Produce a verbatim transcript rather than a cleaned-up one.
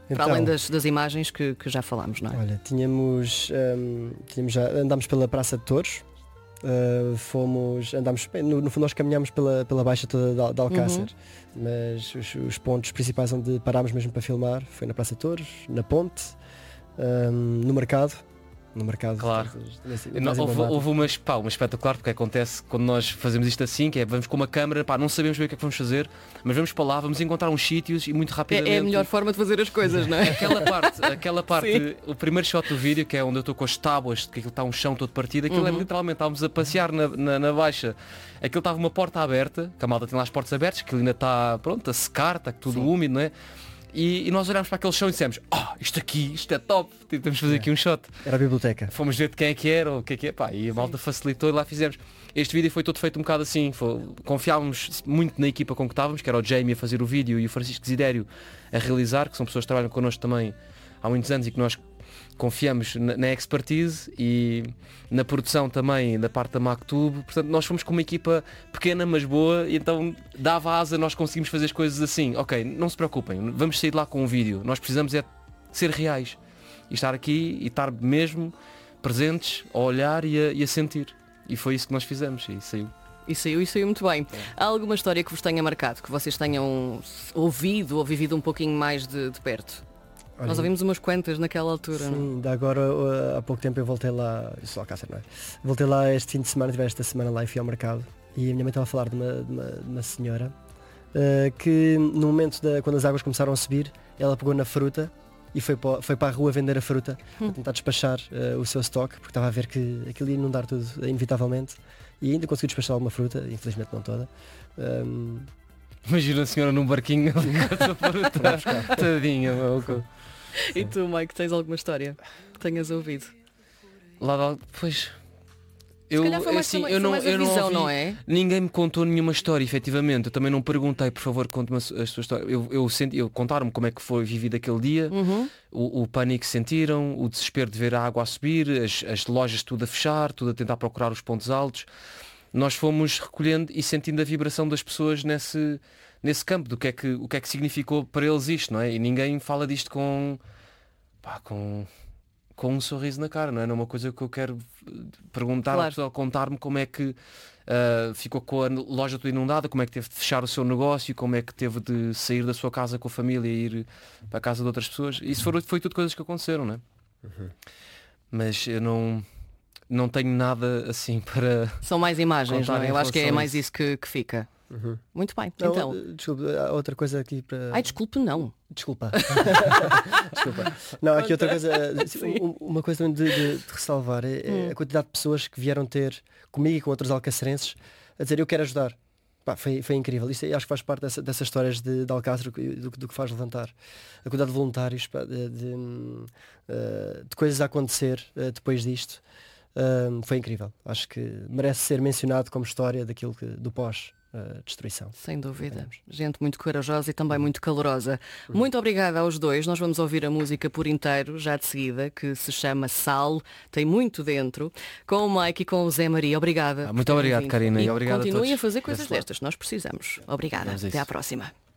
Para além das, das imagens que, que já falámos, não é? Olha, tínhamos, um, tínhamos já, andámos pela Praça de Touros, uh, fomos, andámos, no, no fundo nós caminhámos pela, pela Baixa toda de, de Alcácer, uhum. mas os, os pontos principais onde parámos mesmo para filmar foi na Praça de Touros, na Ponte, um, no Mercado. No mercado, claro. Nesse, não, houve, houve uma, pá, uma espetacular, porque acontece quando nós fazemos isto assim, que é vamos com uma câmera, pá, não sabemos bem o que é que vamos fazer, mas vamos para lá, vamos encontrar uns sítios e muito rapidamente. É, é a melhor forma de fazer as coisas, não é? Aquela parte, aquela parte o primeiro shot do vídeo, que é onde eu estou com as tábuas, que aquilo está um chão todo partido, aquilo uhum. é literalmente, estávamos a passear na, na, na Baixa, aquilo estava uma porta aberta, que a malta tem lá as portas abertas, que ainda está pronto a secar, está tudo Sim. úmido, não é? E, e nós olhámos para aquele chão e dissemos, ah, oh, isto aqui, isto é top, temos de fazer é. aqui um shot. Era a biblioteca. Fomos ver de quem é que era, ou o que é que é, pá, e a malta facilitou e lá fizemos. Este vídeo foi todo feito um bocado assim, foi, confiávamos muito na equipa com que estávamos, que era o Jamie a fazer o vídeo e o Francisco Desidério a realizar, que são pessoas que trabalham connosco também há muitos anos e que nós confiamos na, na expertise e na produção também da parte da MacTube. Portanto, nós fomos com uma equipa pequena mas boa e então dava asa, nós conseguimos fazer as coisas assim. Ok, não se preocupem, vamos sair de lá com um vídeo. Nós precisamos é ser reais e estar aqui e estar mesmo presentes a olhar e a, e a sentir. E foi isso que nós fizemos e saiu. E saiu e saiu muito bem. É. Há alguma história que vos tenha marcado, que vocês tenham ouvido ou vivido um pouquinho mais de, de perto? Olha, nós ouvimos umas quantas naquela altura, sim, não? Sim, agora há pouco tempo eu voltei lá, isso Alcácer, não é? Voltei lá este fim de semana, tive esta semana lá e fui ao mercado e a minha mãe estava a falar de uma, de uma, de uma senhora uh, que no momento da, quando as águas começaram a subir, ela pegou na fruta e foi para, foi para a rua vender a fruta hum. para tentar despachar uh, o seu estoque, porque estava a ver que aquilo ia inundar tudo inevitavelmente e ainda conseguiu despachar alguma fruta, infelizmente não toda. Um... Imagina a senhora num barquinho com a fruta. Tadinha, meu. E tu, Mike, tens alguma história que tenhas ouvido? Lá, pois. Eu, Se calhar foi mais, assim, foi eu não, mais a eu visão, não, ouvi, não é? Ninguém me contou nenhuma história, efetivamente. Eu também não perguntei, por favor, conte-me a sua história. Eu, eu, senti, eu contaram-me como é que foi vivido aquele dia, uhum. o, o pânico que sentiram, o desespero de ver a água a subir, as, as lojas tudo a fechar, tudo a tentar procurar os pontos altos. Nós fomos recolhendo e sentindo a vibração das pessoas nesse, nesse campo, do que é que, o que é que significou para eles isto, não é? E ninguém fala disto com... Pá, com, com um sorriso na cara, não é? Não é uma coisa que eu quero perguntar claro. à pessoa, contar-me como é que uh, ficou com a loja toda inundada, como é que teve de fechar o seu negócio, como é que teve de sair da sua casa com a família e ir para a casa de outras pessoas. Isso foi, foi tudo coisas que aconteceram, não é? Uhum. Mas eu não, não tenho nada assim para... São mais imagens, não é? Eu acho que é mais isso que, que fica. Uhum. Muito bem, não, então. Desculpe, há outra coisa aqui para... Ai, desculpe, não. Desculpa. Desculpa. Não, aqui outra coisa, uma coisa também de, de, de ressalvar é, é a quantidade de pessoas que vieram ter comigo e com outros alcacerenses a dizer eu quero ajudar. Pá, foi, foi incrível. Isto acho que faz parte dessa, dessas histórias de, de Alcácer do, do que faz levantar. A quantidade de voluntários, pá, de, de, de coisas a acontecer depois disto foi incrível. Acho que merece ser mencionado como história daquilo que, do pós. Uh, destruição. Sem dúvida. Gente muito corajosa e também muito calorosa. Uhum. Muito obrigada aos dois. Nós vamos ouvir a música por inteiro, já de seguida, que se chama Sal, tem muito dentro, com o Mike e com o Zé Maria. Obrigada. Ah, muito obrigado, Karina. E obrigado continuem a, a fazer coisas destas. Nós precisamos. Obrigada. Até à próxima.